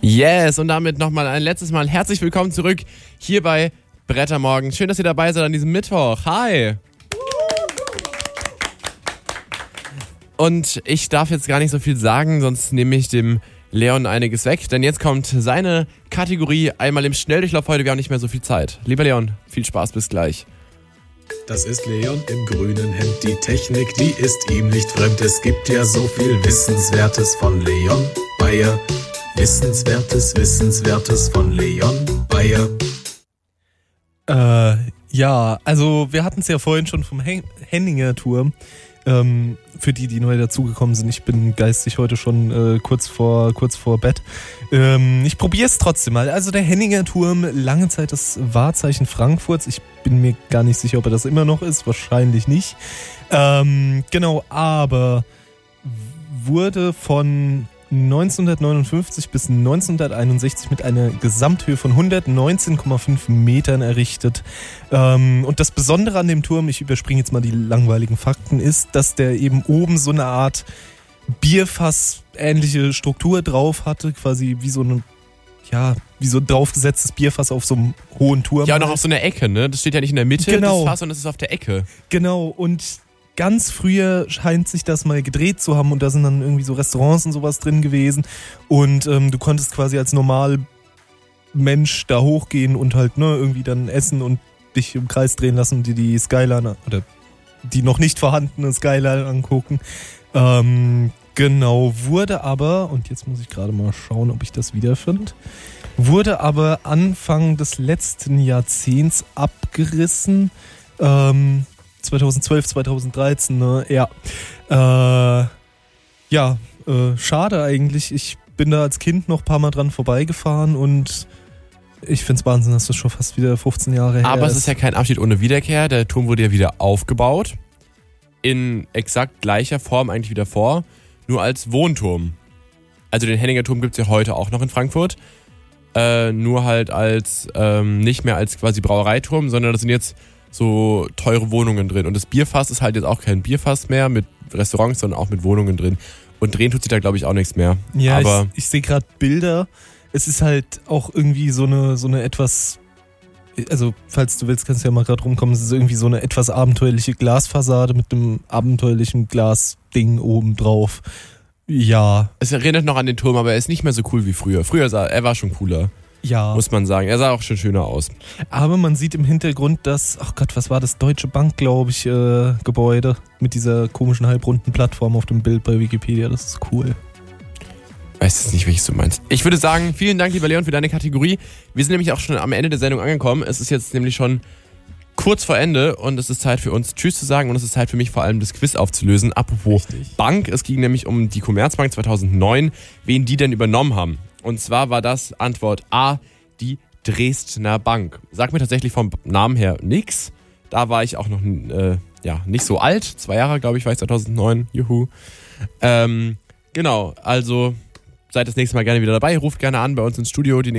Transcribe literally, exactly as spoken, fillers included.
Yes, und damit nochmal ein letztes Mal herzlich willkommen zurück hier bei Brettermorgen. Schön, dass ihr dabei seid an diesem Mittwoch. Hi! Und ich darf jetzt gar nicht so viel sagen, sonst nehme ich dem Leon einiges weg. Denn jetzt kommt seine Kategorie einmal im Schnelldurchlauf heute. Wir haben nicht mehr so viel Zeit. Lieber Leon, viel Spaß, bis gleich. Das ist Leon im grünen Hemd. Die Technik, die ist ihm nicht fremd. Es gibt ja so viel Wissenswertes von Leon Bayer. Wissenswertes, Wissenswertes von Leon Bayer. Äh, ja, also wir hatten es ja vorhin schon vom Hen- Henninger Turm. Ähm, für die, die neu dazugekommen sind, ich bin geistig heute schon äh, kurz vor kurz vor Bett. Ähm, ich probiere es trotzdem mal. Also der Henninger Turm, lange Zeit das Wahrzeichen Frankfurts. Ich bin mir gar nicht sicher, ob er das immer noch ist. Wahrscheinlich nicht. Ähm, genau, aber wurde von neunzehnhundertneunundfünfzig bis neunzehnhunderteinundsechzig mit einer Gesamthöhe von hundertneunzehn Komma fünf Metern errichtet. Ähm, und das Besondere an dem Turm, ich überspringe jetzt mal die langweiligen Fakten, ist, dass der eben oben so eine Art Bierfass-ähnliche Struktur drauf hatte, quasi wie so eine, ja, wie so ein draufgesetztes Bierfass auf so einem hohen Turm. Ja, auch noch auf so einer Ecke, ne? Das steht ja nicht in der Mitte, genau. Das Fass, sondern das ist auf der Ecke. Genau, und ganz früher scheint sich das mal gedreht zu haben und da sind dann irgendwie so Restaurants und sowas drin gewesen und ähm, du konntest quasi als normal Mensch da hochgehen und halt ne, irgendwie dann essen und dich im Kreis drehen lassen und dir die Skyline oder die noch nicht vorhandene Skyline angucken. Ähm, genau, wurde aber, und jetzt muss ich gerade mal schauen, ob ich das wiederfinde, wurde aber Anfang des letzten Jahrzehnts abgerissen. Ähm, zweitausendzwölf, zweitausenddreizehn, ne? Ja. Äh, ja, äh, schade eigentlich. Ich bin da als Kind noch ein paar Mal dran vorbeigefahren und ich find's Wahnsinn, dass das schon fast wieder fünfzehn Jahre her ist. Aber es ist ja kein Abschied ohne Wiederkehr. Der Turm wurde ja wieder aufgebaut. In exakt gleicher Form eigentlich wieder vor, nur als Wohnturm. Also den Henninger Turm gibt's ja heute auch noch in Frankfurt. Äh, nur halt als, ähm, nicht mehr als quasi Brauereiturm, sondern das sind jetzt so teure Wohnungen drin. Und das Bierfass ist halt jetzt auch kein Bierfass mehr mit Restaurants, sondern auch mit Wohnungen drin. Und drehen tut sich da, glaube ich, auch nichts mehr. Ja, aber ich, ich sehe gerade Bilder. Es ist halt auch irgendwie so eine, so eine etwas, also falls du willst, kannst du ja mal gerade rumkommen, es ist irgendwie so eine etwas abenteuerliche Glasfassade mit einem abenteuerlichen Glasding oben drauf. Ja. Es erinnert noch an den Turm, aber er ist nicht mehr so cool wie früher. Früher sah er war schon cooler. Ja. Muss man sagen. Er sah auch schon schöner aus. Aber man sieht im Hintergrund das, ach Gott, was war das? Deutsche Bank, glaube ich, äh, Gebäude mit dieser komischen halbrunden Plattform auf dem Bild bei Wikipedia. Das ist cool. Weiß jetzt nicht, welches du meinst. Ich würde sagen, vielen Dank, lieber Leon, für deine Kategorie. Wir sind nämlich auch schon am Ende der Sendung angekommen. Es ist jetzt nämlich schon kurz vor Ende und es ist Zeit für uns Tschüss zu sagen und es ist Zeit für mich vor allem das Quiz aufzulösen. Apropos Richtig. Bank, es ging nämlich um die Commerzbank zweitausendneun, wen die denn übernommen haben. Und zwar war das Antwort A, die Dresdner Bank. Sagt mir tatsächlich vom Namen her nichts. Da war ich auch noch äh, ja, nicht so alt. Zwei Jahre, glaube ich, war ich zweitausendneun. Juhu. Ähm, genau, also seid das nächste Mal gerne wieder dabei. Ruft gerne an bei uns ins Studio. Die